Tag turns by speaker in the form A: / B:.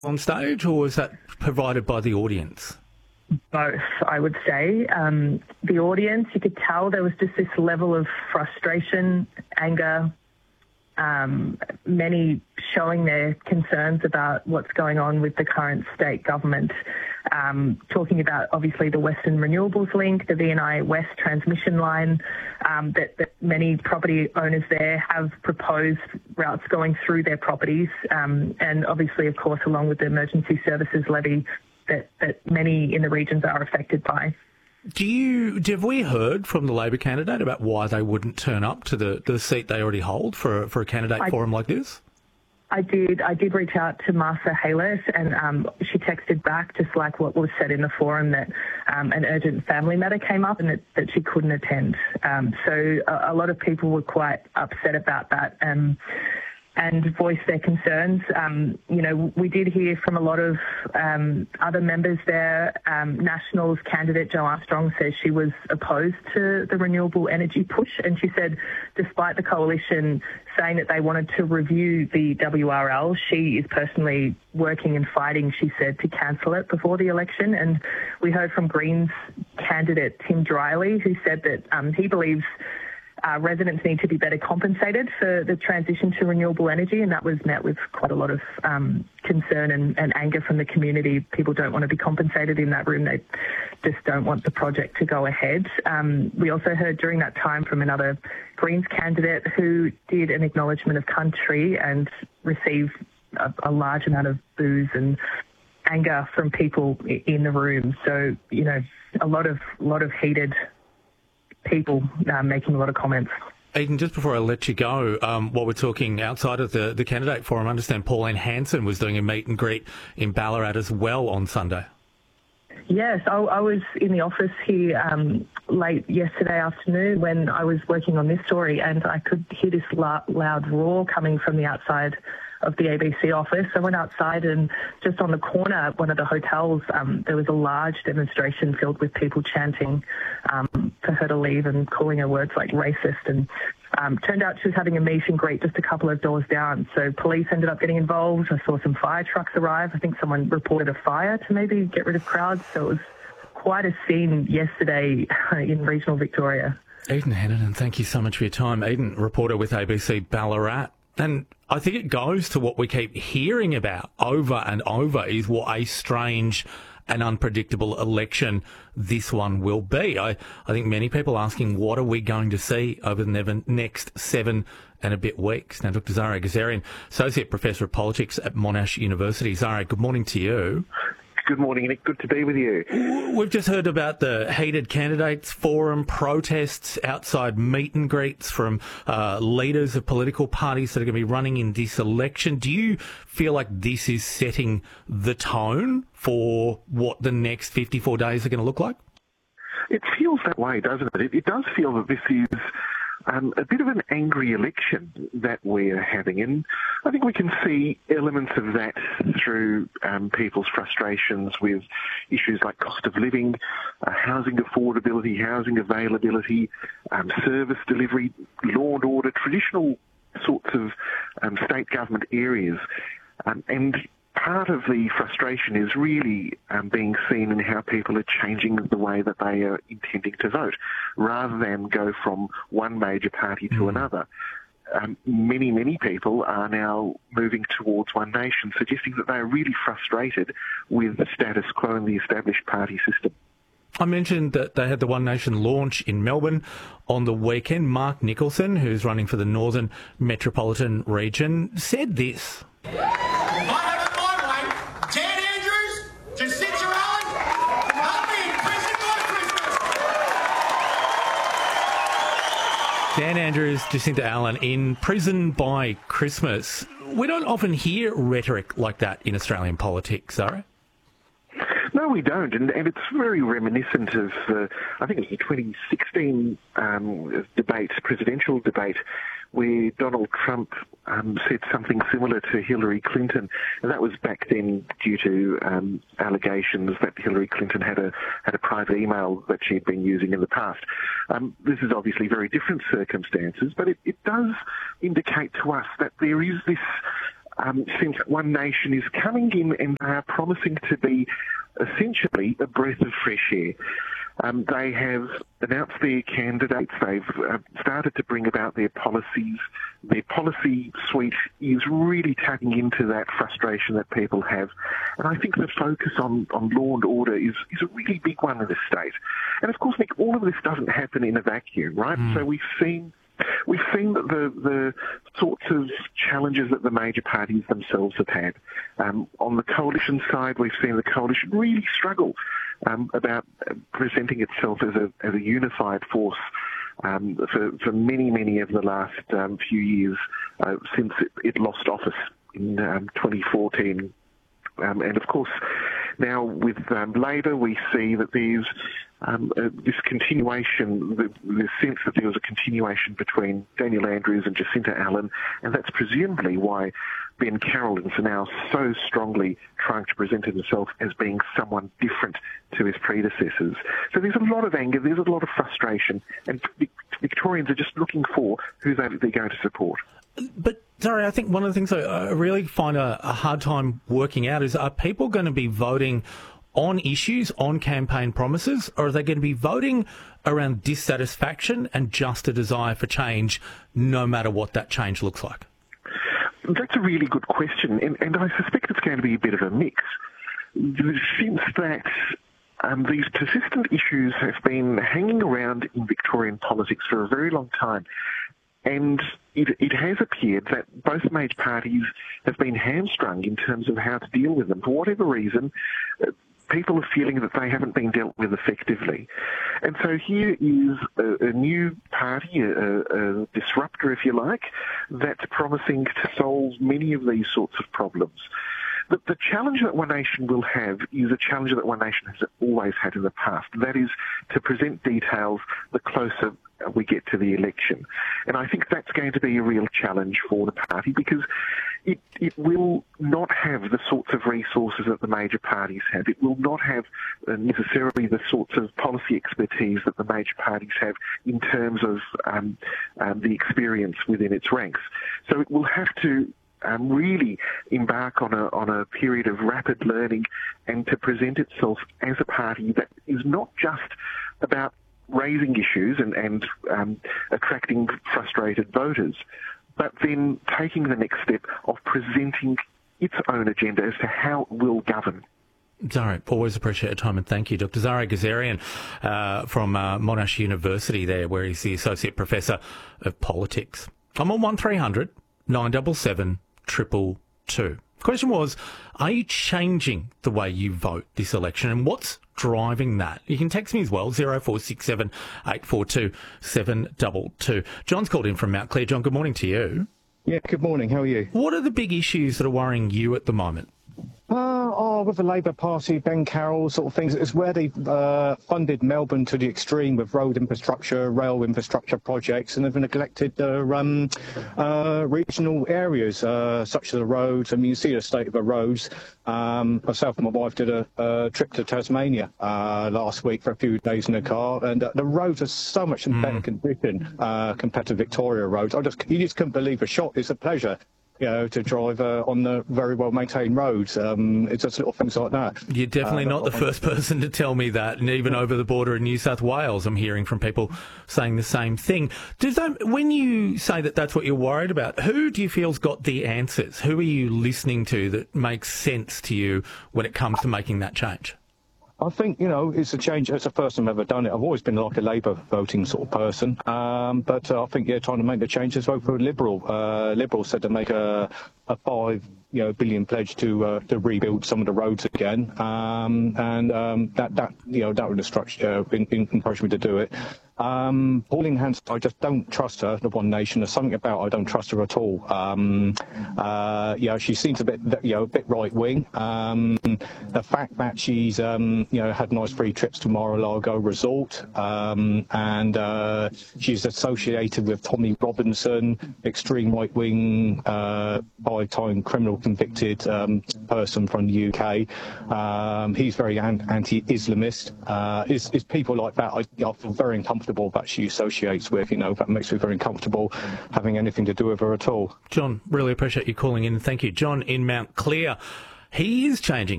A: on stage, or was that provided by the audience?
B: Both, I would say. The audience, you could tell there was just this level of frustration, anger, many showing their concerns about what's going on with the current state government, talking about obviously the Western Renewables Link, the VNI West transmission line, that many property owners there have proposed routes going through their properties, and obviously, of course, along with the emergency services levy that many in the regions are affected by.
A: Have we heard from the Labor candidate about why they wouldn't turn up to the seat they already hold for a candidate forum like this?
B: I did reach out to Martha Hayless, and she texted back just like what was said in the forum, that an urgent family matter came up and that she couldn't attend. So a lot of people were quite upset about that. And voiced their concerns. We did hear from a lot of other members there. Nationals candidate Jo Armstrong says she was opposed to the renewable energy push, and she said despite the coalition saying that they wanted to review the WRL, she is personally working and fighting, she said, to cancel it before the election. And we heard from Greens candidate Tim Dryley, who said that he believes residents need to be better compensated for the transition to renewable energy, and that was met with quite a lot of concern and anger from the community. People don't want to be compensated in that room. They just don't want the project to go ahead. We also heard during that time from another Greens candidate who did an acknowledgement of country and received a large amount of boos and anger from people in the room. So, a lot of heated people making a lot of comments.
A: Eden, just before I let you go, while we're talking outside of the candidate forum, I understand Pauline Hanson was doing a meet and greet in Ballarat as well on Sunday.
B: Yes, I was in the office here late yesterday afternoon when I was working on this story, and I could hear this loud roar coming from the outside of the ABC office. I went outside, and just on the corner at one of the hotels, there was a large demonstration filled with people chanting for her to leave and calling her words like racist. And turned out she was having a meet and greet just a couple of doors down. So police ended up getting involved. I saw some fire trucks arrive. I think someone reported a fire to maybe get rid of crowds. So it was quite a scene yesterday in regional Victoria.
A: Eden Hennigan, thank you so much for your time. Eden, reporter with ABC Ballarat. And I think it goes to what we keep hearing about over and over, is what a strange and unpredictable election this one will be. I think many people are asking, what are we going to see over the next 7 and a bit weeks? Now, Dr. Zahra Gazarian, Associate Professor of Politics at Monash University. Zahra, good morning to you.
C: Good morning, Nick. Good to be with you.
A: We've just heard about the heated candidates forum, protests, outside meet and greets from leaders of political parties that are going to be running in this election. Do you feel like this is setting the tone for what the next 54 days are going to look like?
C: It feels that way, doesn't it? It does feel that this is a bit of an angry election that we're having, and I think we can see elements of that through people's frustrations with issues like cost of living, housing affordability, housing availability, service delivery, law and order, traditional sorts of state government areas. And part of the frustration is really being seen in how people are changing the way that they are intending to vote, rather than go from one major party to another. Many people are now moving towards One Nation, suggesting that they are really frustrated with the status quo and the established party system.
A: I mentioned that they had the One Nation launch in Melbourne on the weekend. Mark Nicholson, who's running for the Northern Metropolitan Region, said this. Dan Andrews, Jacinta Allen in prison by Christmas. We don't often hear rhetoric like that in Australian politics, Zahra.
C: No, we don't, and it's very reminiscent of, I think it was the 2016 presidential debate, where Donald Trump said something similar to Hillary Clinton, and that was back then due to allegations that Hillary Clinton had a private email that she'd been using in the past. This is obviously very different circumstances, but it does indicate to us that there is this since One Nation is coming in and are promising to be essentially a breath of fresh air. They have announced their candidates. They've started to bring about their policies. Their policy suite is really tapping into that frustration that people have. And I think the focus on law and order is a really big one in this state. And of course, Nick, all of this doesn't happen in a vacuum, right? So we've seen that the sorts of challenges that the major parties themselves have had. On the coalition side, we've seen the coalition really struggle about presenting itself as a unified force for many of the last few years since it lost office in 2014. And of course, now with Labor, we see that there's this continuation, the sense that there was a continuation between Daniel Andrews and Jacinta Allan, and that's presumably why Ben Carroll is now so strongly trying to present himself as being someone different to his predecessors. So there's a lot of anger, there's a lot of frustration, and Victorians are just looking for who they're going to support.
A: But, Zari, I think one of the things I really find a hard time working out is, are people going to be voting on issues, on campaign promises, or are they going to be voting around dissatisfaction and just a desire for change, no matter what that change looks like?
C: That's a really good question, and I suspect it's going to be a bit of a mix. Since that these persistent issues have been hanging around in Victorian politics for a very long time, and it has appeared that both major parties have been hamstrung in terms of how to deal with them. For whatever reason, people are feeling that they haven't been dealt with effectively. And so here is a new party, a disruptor, if you like, that's promising to solve many of these sorts of problems. But the challenge that One Nation will have is a challenge that One Nation has always had in the past. That is to present details the closer we get to the election. And I think that's going to be a real challenge for the party, because it will not have the sorts of resources that the major parties have. It will not have necessarily the sorts of policy expertise that the major parties have in terms of the experience within its ranks. So it will have to really embark on a period of rapid learning and to present itself as a party that is not just about raising issues and attracting frustrated voters, but then taking the next step of presenting its own agenda as to how it will govern.
A: Zari, always appreciate your time, and thank you. Dr. Zari Gazarian from Monash University there, where he's the Associate Professor of Politics. I'm on 1300 977 222. The question was, are you changing the way you vote this election, and what's driving that? You can text me as well, 0467 842 722. John's called in from Mount Clear. John, good morning to you.
D: Yeah, good morning. How are you?
A: What are the big issues that are worrying you at the moment?
D: With the Labour Party, Ben Carroll sort of things, it's where they've funded Melbourne to the extreme with road infrastructure, rail infrastructure projects, and they've neglected the regional areas, such as the roads. I mean, you see the state of the roads. Myself and my wife did a trip to Tasmania last week for a few days in the car, and the roads are so much in better condition compared to Victoria roads. You just couldn't believe the shot. It's a pleasure, to drive on the very well-maintained roads. It's just little things like that.
A: You're definitely not the first person to tell me that, and even over the border in New South Wales, I'm hearing from people saying the same thing. When you say that that's what you're worried about, who do you feel's got the answers? Who are you listening to that makes sense to you when it comes to making that change?
D: I think, it's a change. It's the first time I've ever done it. I've always been like a Labour voting sort of person. But I think, trying to make the changes, vote for a Liberal. Liberals said to make a $5 billion pledge to rebuild some of the roads again. That would encourage me to do it. Pauline Hanson, I just don't trust her, the One Nation. There's something about her I don't trust her at all. She seems a bit right-wing. The fact that she's, had nice free trips to Mar-a-Lago Resort, and she's associated with Tommy Robinson, extreme right-wing, 5-time criminal convicted person from the UK. He's very anti-Islamist. It's people like that I feel very uncomfortable festival that she associates with. That makes me very uncomfortable having anything to do with her at all.
A: John, really appreciate you calling in. Thank you. John in Mount Clear. He is changing